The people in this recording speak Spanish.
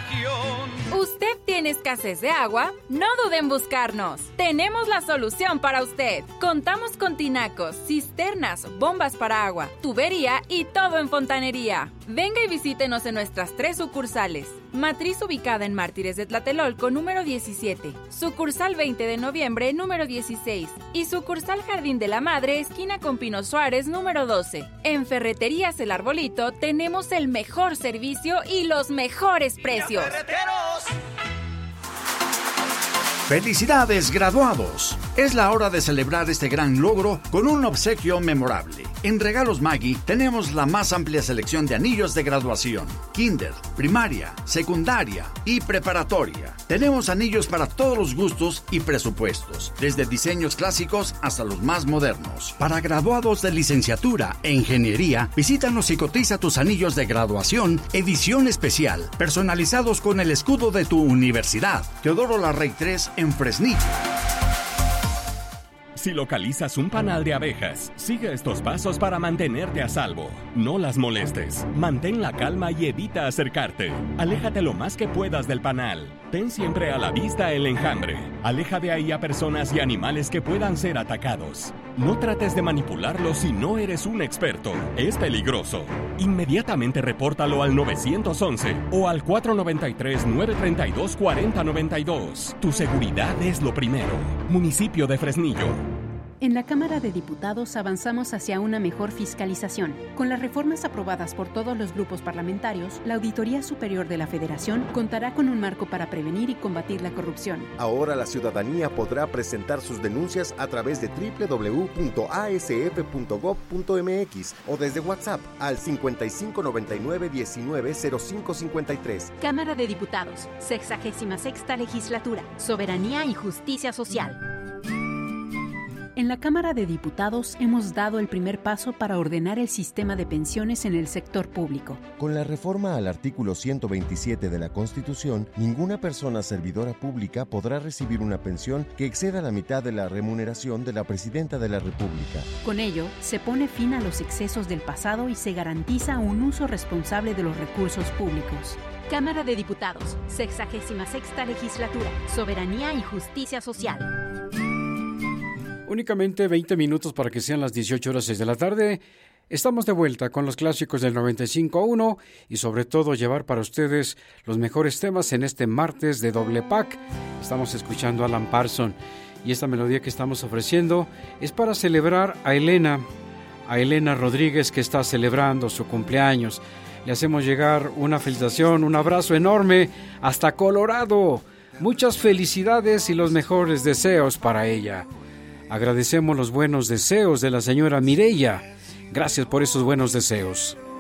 región. ¿Usted tiene escasez de agua? No dude en buscarnos. Tenemos la solución para usted. Contamos con tinacos, cisternas, bombas para agua, tubería y todo en fontanería. Venga y visítenos en nuestras 3 sucursales. Matriz ubicada en Mártires de Tlatelolco, número 17. Sucursal 20 de noviembre, número 16. Y sucursal Jardín de la Madre, esquina con Pino Suárez, número 12. En Ferreterías El Arbolito tenemos el mejor servicio y los mejores precios. ¡Felicidades, graduados! Es la hora de celebrar este gran logro con un obsequio memorable. En Regalos Maggi tenemos la más amplia selección de anillos de graduación, kinder, primaria, secundaria y preparatoria. Tenemos anillos para todos los gustos y presupuestos, desde diseños clásicos hasta los más modernos. Para graduados de licenciatura e ingeniería, visítanos y cotiza tus anillos de graduación edición especial, personalizados con el escudo de tu universidad. Teodoro Larrey 3 en Fresnillo. Si localizas un panal de abejas, sigue estos pasos para mantenerte a salvo. No las molestes. Mantén la calma y evita acercarte. Aléjate lo más que puedas del panal. Ten siempre a la vista el enjambre. Aleja de ahí a personas y animales que puedan ser atacados. No trates de manipularlo si no eres un experto. Es peligroso. Inmediatamente repórtalo al 911 o al 493-932-4092. Tu seguridad es lo primero. Municipio de Fresnillo. En la Cámara de Diputados avanzamos hacia una mejor fiscalización. Con las reformas aprobadas por todos los grupos parlamentarios, la Auditoría Superior de la Federación contará con un marco para prevenir y combatir la corrupción. Ahora la ciudadanía podrá presentar sus denuncias a través de www.asf.gov.mx o desde WhatsApp al 5599-190553. Cámara de Diputados, 66ª Legislatura, Soberanía y Justicia Social. En la Cámara de Diputados hemos dado el primer paso para ordenar el sistema de pensiones en el sector público. Con la reforma al artículo 127 de la Constitución, ninguna persona servidora pública podrá recibir una pensión que exceda la mitad de la remuneración de la Presidenta de la República. Con ello, se pone fin a los excesos del pasado y se garantiza un uso responsable de los recursos públicos. Cámara de Diputados, 66ª Legislatura, Soberanía y Justicia Social. Únicamente 20 minutos para que sean las 18:06 de la tarde. Estamos de vuelta con los clásicos del 95.1 y sobre todo llevar para ustedes los mejores temas en este martes de doble pack. Estamos escuchando a Alan Parsons y esta melodía que estamos ofreciendo es para celebrar a Elena Rodríguez, que está celebrando su cumpleaños. Le hacemos llegar una felicitación, un abrazo enorme hasta Colorado. Muchas felicidades y los mejores deseos para ella. Agradecemos los buenos deseos de la señora Mireya. Gracias por esos buenos deseos.